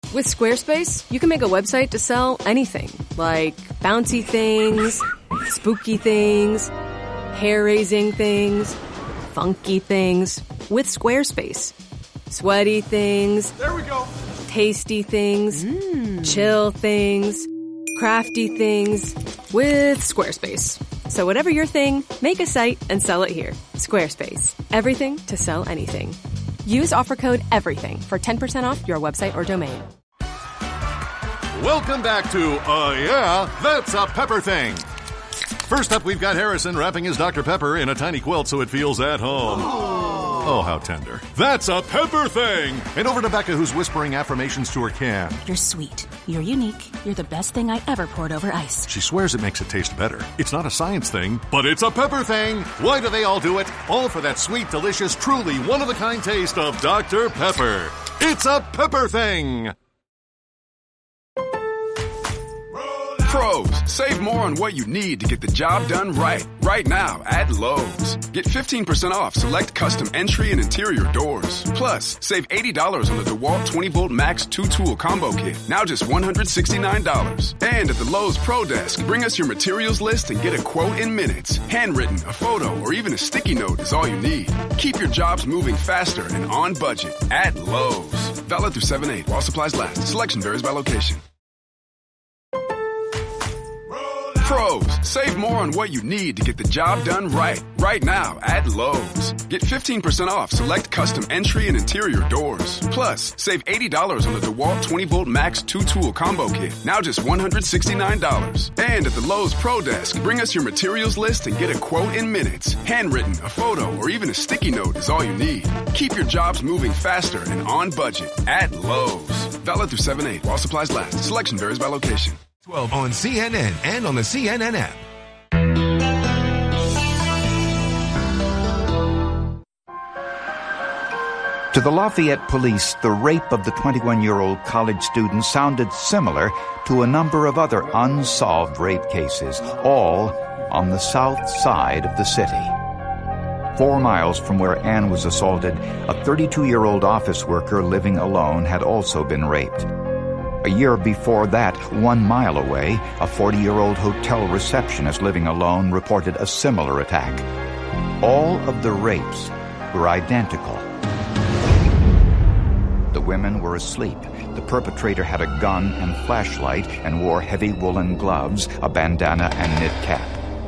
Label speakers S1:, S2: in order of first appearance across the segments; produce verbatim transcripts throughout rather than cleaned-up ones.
S1: With Squarespace, you can make a website to sell anything, like bouncy things, spooky things, hair-raising things, funky things. With Squarespace. Sweaty things.
S2: There we go.
S1: Tasty things. Mm. Chill things. Crafty things. With Squarespace. So whatever your thing, make a site and sell it here. Squarespace. Everything to sell anything. Use offer code EVERYTHING for ten percent off your website or domain.
S3: Welcome back to Uh Yeah, That's a Pepper Thing. First up, we've got Harrison wrapping his Doctor Pepper in a tiny quilt so it feels at home. Oh, how tender. That's a Pepper Thing! And over to Becca, who's whispering affirmations to her can.
S4: You're sweet. You're unique. You're the best thing I ever poured over ice.
S3: She swears it makes it taste better. It's not a science thing, but it's a Pepper Thing! Why do they all do it? All for that sweet, delicious, truly one-of-a-kind taste of Doctor Pepper. It's a Pepper Thing!
S5: Pros, save more on what you need to get the job done right. Right now at Lowe's. Get fifteen percent off select custom entry and interior doors. Plus, save eighty dollars on the DeWalt twenty volt Max two tool combo kit. Now just one hundred sixty-nine dollars. And at the Lowe's Pro Desk, bring us your materials list and get a quote in minutes. Handwritten, a photo, or even a sticky note is all you need. Keep your jobs moving faster and on budget at Lowe's. Valid through seven eight while supplies last. Selection varies by location. Pros, save more on what you need to get the job done right. Right now at Lowe's. Get fifteen percent off select custom entry and interior doors. Plus, save eighty dollars on the DeWalt twenty volt Max two tool combo kit. Now just one hundred sixty-nine dollars. And at the Lowe's Pro Desk, bring us your materials list and get a quote in minutes. Handwritten, a photo, or even a sticky note is all you need. Keep your jobs moving faster and on budget at Lowe's. Valid through seven eight while supplies last. Selection varies by location.
S6: twelve on C N N and on the C N N app.
S7: To the Lafayette police, the rape of the twenty-one-year-old college student sounded similar to a number of other unsolved rape cases, all on the south side of the city. Four miles from where Ann was assaulted, a thirty-two-year-old office worker living alone had also been raped. A year before that, one mile away, a forty-year-old hotel receptionist living alone reported a similar attack. All of the rapes were identical. The women were asleep. The perpetrator had a gun and flashlight and wore heavy woolen gloves, a bandana and knit cap.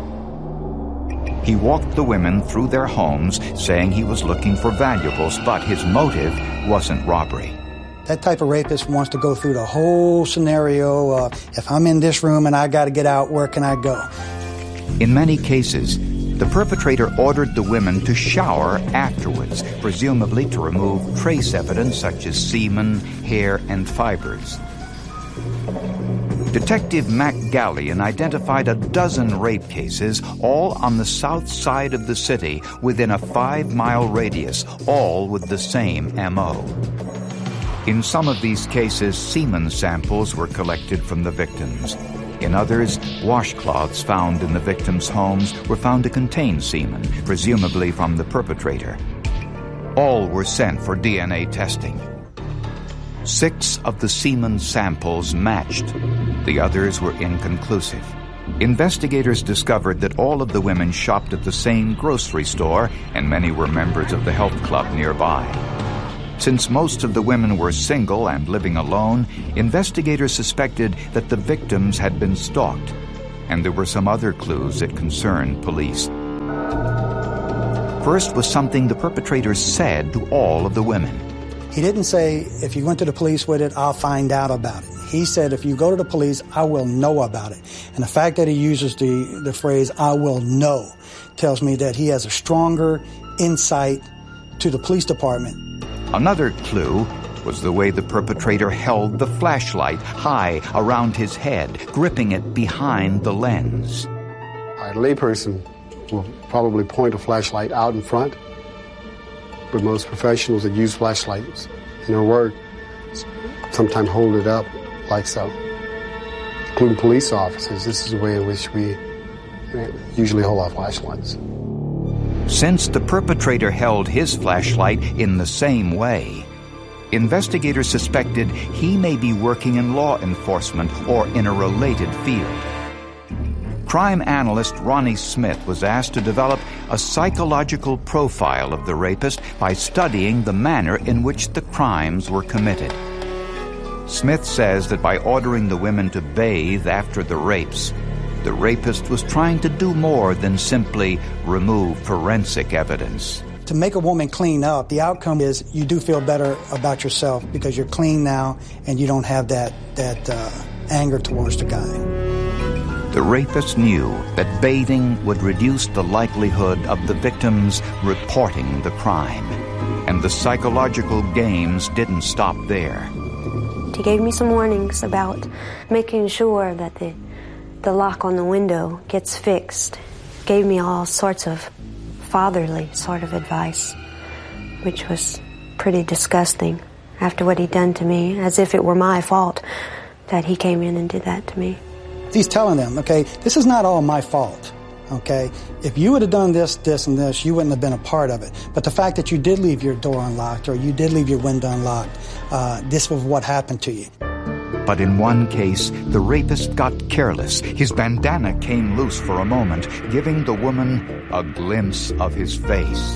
S7: He walked the women through their homes, saying he was looking for valuables, but his motive wasn't robbery.
S8: That type of rapist wants to go through the whole scenario. Uh, if I'm in this room and I got to get out, where can I go?
S7: In many cases, the perpetrator ordered the women to shower afterwards, presumably to remove trace evidence such as semen, hair, and fibers. Detective Mac Gallion identified a dozen rape cases, all on the south side of the city, within a five-mile radius, all with the same M O. In some of these cases, semen samples were collected from the victims. In others, washcloths found in the victims' homes were found to contain semen, presumably from the perpetrator. All were sent for D N A testing. Six of the semen samples matched. The others were inconclusive. Investigators discovered that all of the women shopped at the same grocery store, and many were members of the health club nearby. Since most of the women were single and living alone, investigators suspected that the victims had been stalked, and there were some other clues that concerned police. First was something the perpetrator said to all of the women.
S8: He didn't say, if you went to the police with it, I'll find out about it. He said, if you go to the police, I will know about it. And the fact that he uses the, the phrase, I will know, tells me that he has a stronger insight to the police department.
S7: Another clue was the way the perpetrator held the flashlight high around his head, gripping it behind the lens.
S9: A layperson will probably point a flashlight out in front, but most professionals that use flashlights in their work sometimes hold it up like so. Including police officers, this is the way in which we usually hold our flashlights.
S7: Since the perpetrator held his flashlight in the same way, Investigators suspected he may be working in law enforcement or in a related field. Crime analyst Ronnie Smith was asked to develop a psychological profile of the rapist by studying the manner in which the crimes were committed. Smith says that by ordering the women to bathe after the rapes, the rapist was trying to do more than simply remove forensic evidence.
S8: To make a woman clean up, the outcome is you do feel better about yourself because you're clean now and you don't have that, that uh, anger towards the guy.
S7: The rapist knew that bathing would reduce the likelihood of the victims reporting the crime. And the psychological games didn't stop there.
S2: He gave me some warnings about making sure that the, the lock on the window gets fixed. Gave me all sorts of fatherly sort of advice, which was pretty disgusting after what he'd done to me, as if it were my fault that he came in and did that to me.
S8: He's telling them, okay, this is not all my fault, okay? If you would have done this, this, and this, you wouldn't have been a part of it. But the fact that you did leave your door unlocked or you did leave your window unlocked, uh, this was what happened to you.
S7: But in one case, the rapist got careless. His bandana came loose for a moment, giving the woman a glimpse of his face.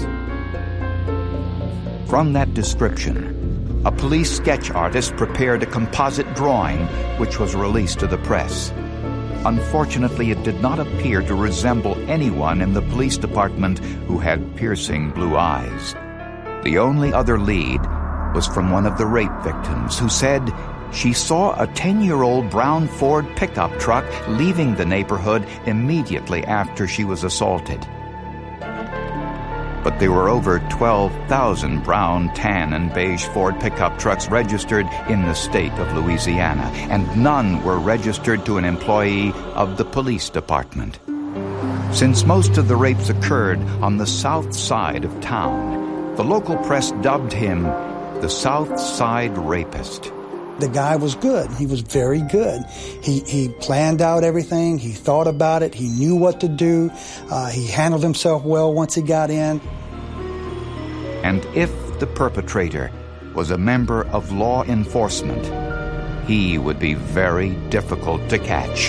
S7: From that description, a police sketch artist prepared a composite drawing, which was released to the press. Unfortunately, it did not appear to resemble anyone in the police department who had piercing blue eyes. The only other lead was from one of the rape victims, who said she saw a ten-year-old brown Ford pickup truck leaving the neighborhood immediately after she was assaulted. But there were over twelve thousand brown, tan, and beige Ford pickup trucks registered in the state of Louisiana, and none were registered to an employee of the police department. Since most of the rapes occurred on the south side of town, the local press dubbed him the South Side Rapist.
S8: The guy was good. He was very good. He he planned out everything. He thought about it. He knew what to do. Uh, he handled himself well once he got in.
S7: And if the perpetrator was a member of law enforcement, he would be very difficult to catch.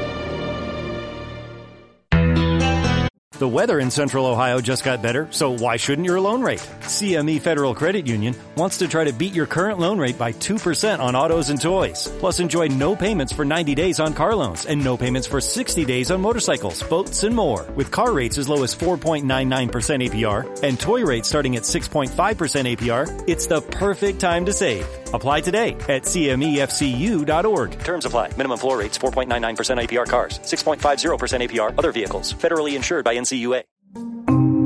S10: The weather in Central Ohio just got better, so why shouldn't your loan rate? C M E Federal Credit Union wants to try to beat your current loan rate by two percent on autos and toys. Plus, enjoy no payments for ninety days on car loans and no payments for sixty days on motorcycles, boats, and more. With car rates as low as four point nine nine percent A P R and toy rates starting at six point five percent A P R, it's the perfect time to save. Apply today at C M E F C U dot org. Terms apply. Minimum floor rates four point nine nine percent A P R cars, six point five zero percent A P R other vehicles. Federally insured by N C U A.